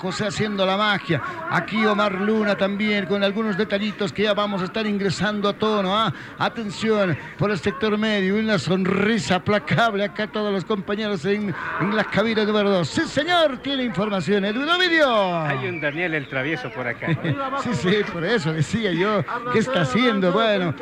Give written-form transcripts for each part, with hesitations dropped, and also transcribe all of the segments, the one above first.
José haciendo la magia. Aquí Omar Luna también con algunos detallitos que ya vamos a estar ingresando a tono. Atención por el sector medio, una sonrisa aplacable acá todos los compañeros en la cabina número 2. Sí, señor, tiene información. Edwin Ovidio. Hay un Daniel el Travieso por acá. Sí, por eso decía yo. ¿Qué está haciendo? Bueno,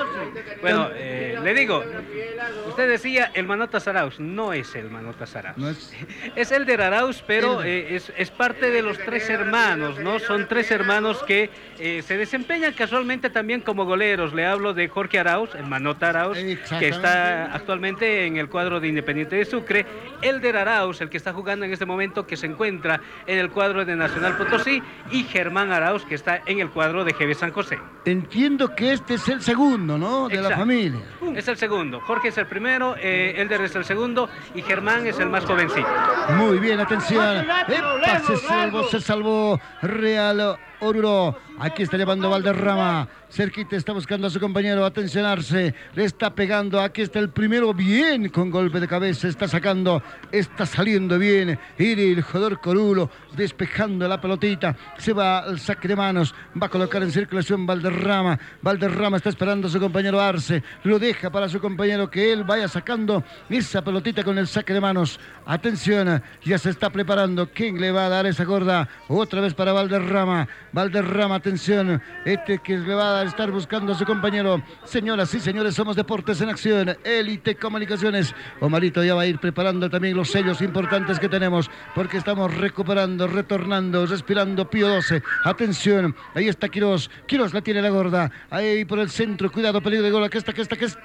le digo, usted decía el Manotas Arauz. No es el Manotas Arauz. no es... Es Elder Arauz, pero es parte de los tres hermanos, ¿no? Son tres hermanos que se desempeñan casualmente también como goleros. Le hablo de Jorge Arauz, el Manota Arauz, que está actualmente en el cuadro de Independiente de Sucre. Elder Arauz, el que está jugando en este momento, que se encuentra en el cuadro de Nacional Potosí, y Germán Arauz, que está en el cuadro de GB San José. Entiendo que este es el segundo, ¿no? De la familia. Es el segundo. Jorge es el primero, Elder es el segundo y Germán es el más jovencito. Muy bien, atención. ¡Epa! Se salvó Real Oruro. Aquí está llevando Valderrama. Cerquita está buscando a su compañero. Atencionarse. Le está pegando. Aquí está el primero. Bien. Con golpe de cabeza. Está sacando. Está saliendo bien. Y el jugador Corulo. Despejando la pelotita. Se va al saque de manos. Va a colocar en circulación Valderrama. Valderrama está esperando a su compañero Arce. Lo deja para su compañero que él vaya sacando esa pelotita con el saque de manos. Atención. Ya se está preparando. ¿Quién le va a dar esa gorda? Otra vez para Valderrama. Valderrama, atención, que le va a estar buscando a su compañero. Señoras y señores, somos Deportes en Acción, Élite Comunicaciones. Omarito ya va a ir preparando también los sellos importantes que tenemos, porque estamos recuperando, retornando, respirando Pío 12. Atención, ahí está Quirós. Quirós la tiene la gorda. Ahí por el centro, cuidado, peligro de gol. Aquí está.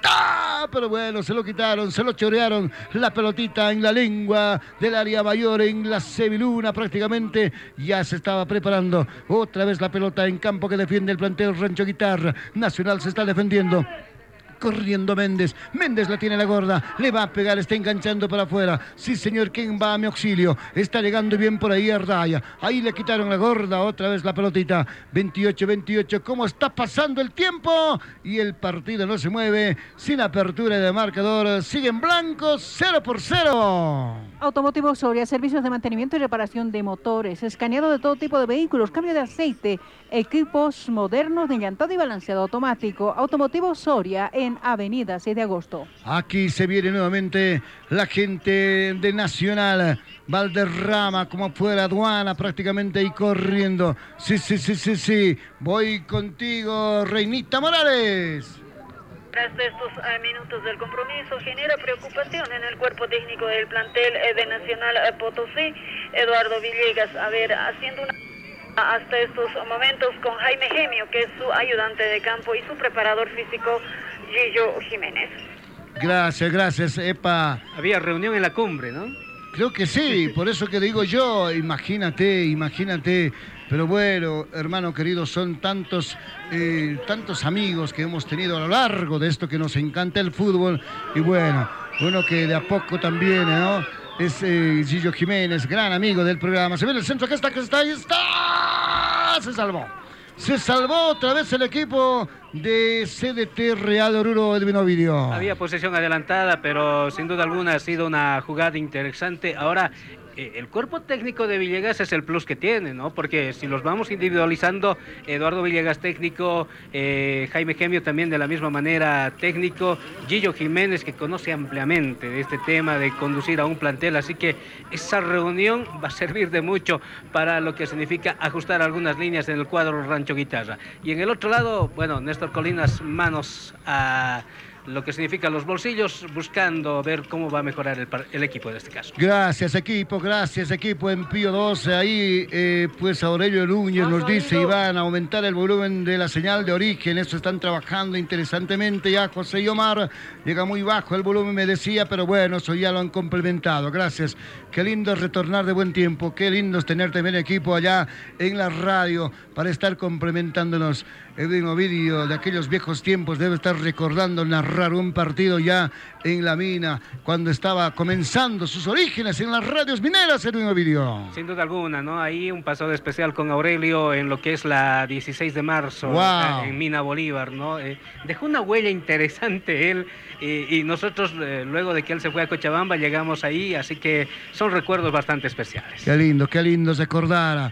Pero bueno, se lo quitaron, se lo chorearon. La pelotita en la lengua del área mayor, en la semiluna prácticamente. Ya se estaba preparando. Otra vez la pelota en campo que defiende el plantel Rancho Guitarra. Nacional se está defendiendo. Corriendo Méndez. Méndez la tiene la gorda. Le va a pegar, está enganchando para afuera. Sí, señor, ¿quién va a mi auxilio? Está llegando bien por ahí Ardaya. Ahí le quitaron la gorda. Otra vez la pelotita. 28-28. ¿Cómo está pasando el tiempo? Y el partido no se mueve. Sin apertura de marcador. Siguen blancos. 0-0. Automotivo Soria. Servicios de mantenimiento y reparación de motores. Escaneado de todo tipo de vehículos. Cambio de aceite. Equipos modernos de llantado y balanceado automático. Automotivo Soria en Avenida 6 de agosto. Aquí se viene nuevamente la gente de Nacional. Valderrama como fuera aduana prácticamente ahí corriendo. Sí. Voy contigo, Reinita Morales. Tras de estos minutos del compromiso, genera preocupación en el cuerpo técnico del plantel de Nacional Potosí, Eduardo Villegas, haciendo una... hasta estos momentos con Jaime Gemio, que es su ayudante de campo, y su preparador físico, Gillo Jiménez. Gracias, epa. Había reunión en la cumbre, ¿no? Creo que sí, por eso que digo yo, imagínate. Pero bueno, hermano querido, son tantos amigos que hemos tenido a lo largo de esto que nos encanta el fútbol. Y bueno, uno que de a poco también, ¿no? Es Gillo Jiménez, gran amigo del programa. Se ve en el centro, ahí está. Se salvó otra vez el equipo de CDT Real Oruro, Edwin Ovidio. Había posesión adelantada, pero sin duda alguna ha sido una jugada interesante. Ahora, el cuerpo técnico de Villegas es el plus que tiene, ¿no? Porque si los vamos individualizando, Eduardo Villegas técnico, Jaime Gemio también de la misma manera técnico, Gillo Jiménez que conoce ampliamente de este tema de conducir a un plantel, así que esa reunión va a servir de mucho para lo que significa ajustar algunas líneas en el cuadro Rancho Guitarra. Y en el otro lado, bueno, Néstor Colinas, manos a lo que significa los bolsillos, buscando ver cómo va a mejorar el equipo en este caso. Gracias equipo en Pío 12. Ahí pues Aurelio Núñez nos dice, y van a aumentar el volumen de la señal de origen. Eso están trabajando interesantemente ya. José y Omar, llega muy bajo el volumen, me decía, pero bueno, eso ya lo han complementado. Gracias. Qué lindo es retornar de buen tiempo, qué lindo es tener también equipo allá en la radio para estar complementándonos. Edwin Ovidio, de aquellos viejos tiempos, debe estar recordando narrar un partido ya en la mina, cuando estaba comenzando sus orígenes en las radios mineras, Edwin Ovidio. Sin duda alguna, ¿no? Ahí un pasado especial con Aurelio en lo que es la 16 de marzo, wow, en Mina Bolívar, ¿no? Dejó una huella interesante él, y nosotros, luego de que él se fue a Cochabamba, llegamos ahí, así que son recuerdos bastante especiales. Qué lindo se acordara